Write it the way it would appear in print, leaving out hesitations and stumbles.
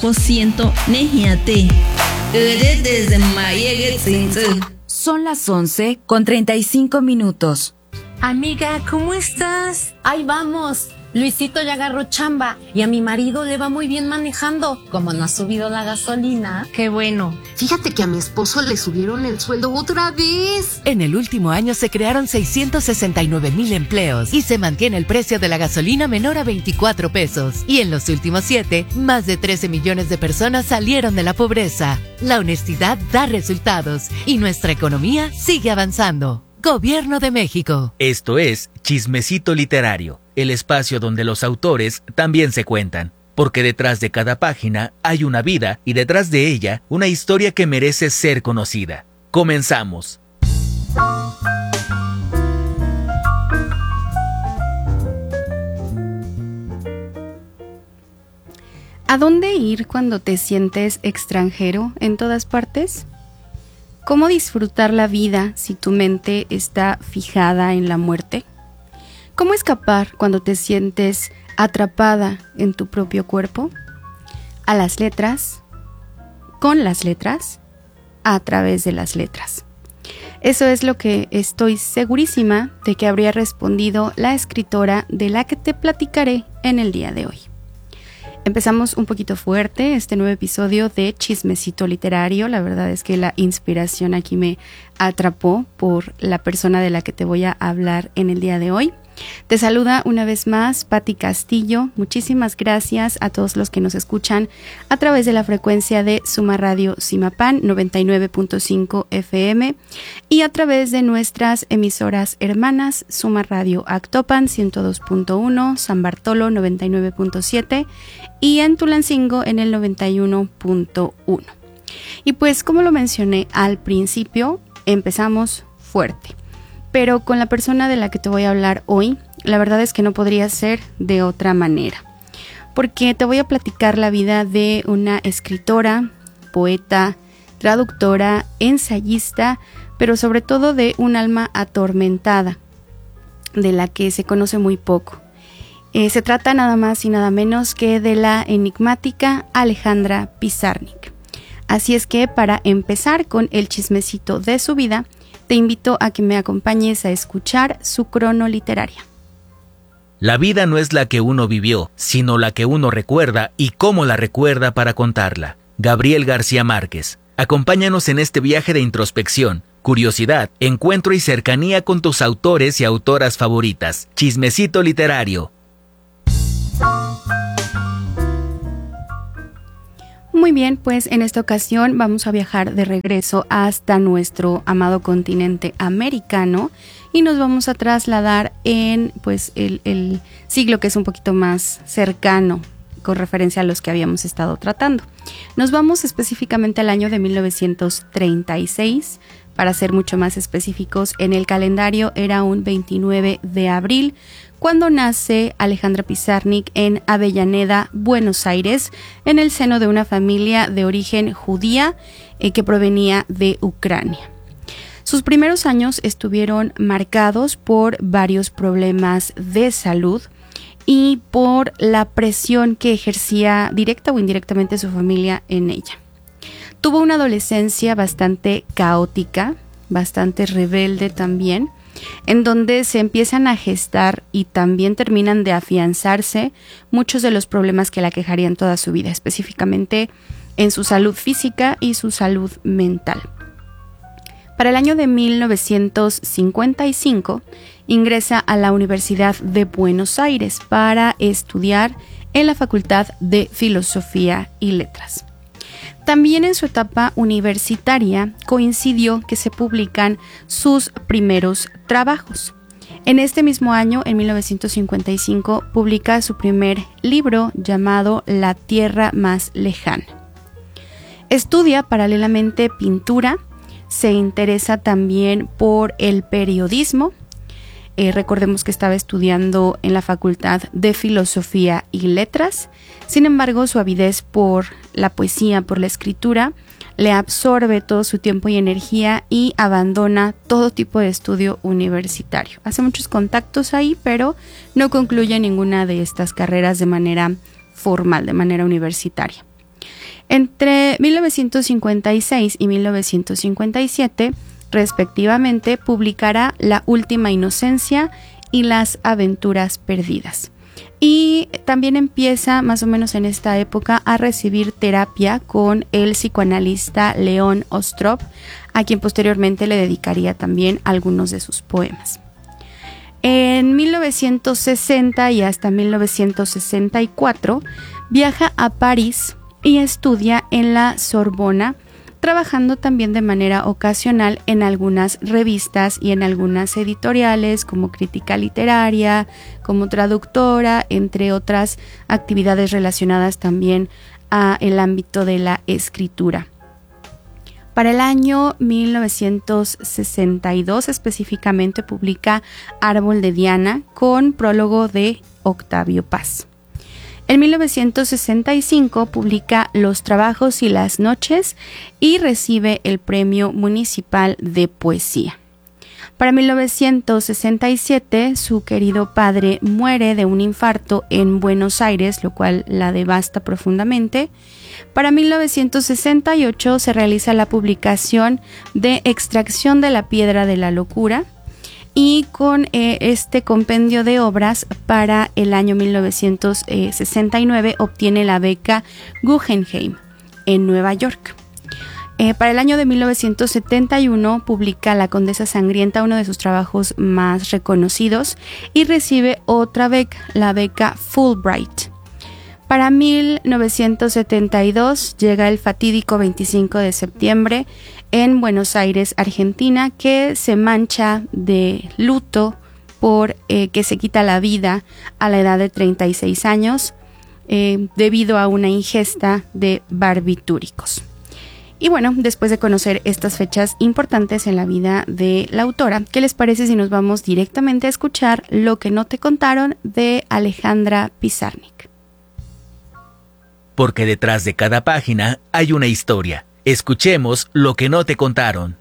Cociento nejiate. Desde Mayege Tzinze. Son las 11:35. Amiga, ¿cómo estás? Ahí vamos. Luisito ya agarró chamba y a mi marido le va muy bien manejando. Como no ha subido la gasolina. Qué bueno. Fíjate que a mi esposo le subieron el sueldo otra vez. En el último año se crearon 669,000 empleos y se mantiene el precio de la gasolina menor a 24 pesos. Y en los últimos 7, más de 13 millones de personas salieron de la pobreza. La honestidad da resultados y nuestra economía sigue avanzando. Gobierno de México. Esto es Chismecito Literario, el espacio donde los autores también se cuentan, porque detrás de cada página hay una vida y detrás de ella una historia que merece ser conocida. Comenzamos. ¿A dónde ir cuando te sientes extranjero en todas partes? ¿Cómo disfrutar la vida si tu mente está fijada en la muerte? ¿Cómo escapar cuando te sientes atrapada en tu propio cuerpo? A las letras, con las letras, a través de las letras. Eso es lo que estoy segurísima de que habría respondido la escritora de la que te platicaré en el día de hoy. Empezamos un poquito fuerte este nuevo episodio de Chismecito Literario. La verdad es que la inspiración aquí me atrapó por la persona de la que te voy a hablar en el día de hoy. Te saluda una vez más Patti Castillo. Muchísimas gracias a todos los que nos escuchan a través de la frecuencia de Suma Radio Zimapán 99.5 FM y a través de nuestras emisoras hermanas Suma Radio Actopan 102.1, San Bartolo 99.7 y en Tulancingo en el 91.1. Y pues como lo mencioné al principio, empezamos fuerte. Pero con la persona de la que te voy a hablar hoy, la verdad es que no podría ser de otra manera. Porque te voy a platicar la vida de una escritora, poeta, traductora, ensayista, pero sobre todo de un alma atormentada, de la que se conoce muy poco. Se trata nada más y nada menos que de la enigmática Alejandra Pizarnik. Así es que para empezar con el chismecito de su vida, te invito a que me acompañes a escuchar su crono literaria. La vida no es la que uno vivió, sino la que uno recuerda y cómo la recuerda para contarla. Gabriel García Márquez. Acompáñanos en este viaje de introspección, curiosidad, encuentro y cercanía con tus autores y autoras favoritas. Chismecito Literario. Muy bien, pues en esta ocasión vamos a viajar de regreso hasta nuestro amado continente americano y nos vamos a trasladar en pues el siglo que es un poquito más cercano con referencia a los que habíamos estado tratando. Nos vamos específicamente al año de 1936, para ser mucho más específicos, en el calendario era un 29 de abril, cuando nace Alejandra Pizarnik en Avellaneda, Buenos Aires, en el seno de una familia de origen judía que provenía de Ucrania. Sus primeros años estuvieron marcados por varios problemas de salud y por la presión que ejercía directa o indirectamente su familia en ella. Tuvo una adolescencia bastante caótica, bastante rebelde también, en donde se empiezan a gestar y también terminan de afianzarse muchos de los problemas que la aquejarían toda su vida, específicamente en su salud física y su salud mental. Para el año de 1955 ingresa a la Universidad de Buenos Aires para estudiar en la Facultad de Filosofía y Letras. También en su etapa universitaria coincidió que se publican sus primeros trabajos. En este mismo año, en 1955, publica su primer libro llamado La Tierra Más Lejana. Estudia paralelamente pintura, se interesa también por el periodismo. Recordemos que estaba estudiando en la Facultad de Filosofía y Letras. Sin embargo, su avidez por la poesía, por la escritura, le absorbe todo su tiempo y energía y abandona todo tipo de estudio universitario. Hace muchos contactos ahí, pero no concluye ninguna de estas carreras de manera formal, de manera universitaria. Entre 1956 y 1957, respectivamente, publicará La última inocencia y Las aventuras perdidas. Y también empieza más o menos en esta época a recibir terapia con el psicoanalista León Ostrov, a quien posteriormente le dedicaría también algunos de sus poemas. En 1960 y hasta 1964 viaja a París y estudia en la Sorbona, trabajando también de manera ocasional en algunas revistas y en algunas editoriales como crítica literaria, como traductora, entre otras actividades relacionadas también a el ámbito de la escritura. Para el año 1962 específicamente publica Árbol de Diana con prólogo de Octavio Paz. En 1965 publica Los trabajos y las noches y recibe el Premio Municipal de Poesía. Para 1967 su querido padre muere de un infarto en Buenos Aires, lo cual la devasta profundamente. Para 1968 se realiza la publicación de Extracción de la piedra de la locura, y con este compendio de obras para el año 1969 obtiene la beca Guggenheim en Nueva York. Para el año de 1971 publica La Condesa Sangrienta, uno de sus trabajos más reconocidos, y recibe otra beca, la beca Fulbright. Para 1972 llega el fatídico 25 de septiembre en Buenos Aires, Argentina, que se mancha de luto por que se quita la vida a la edad de 36 años debido a una ingesta de barbitúricos. Y bueno, después de conocer estas fechas importantes en la vida de la autora, ¿qué les parece si nos vamos directamente a escuchar Lo que no te contaron de Alejandra Pizarnik? Porque detrás de cada página hay una historia. Escuchemos Lo que no te contaron.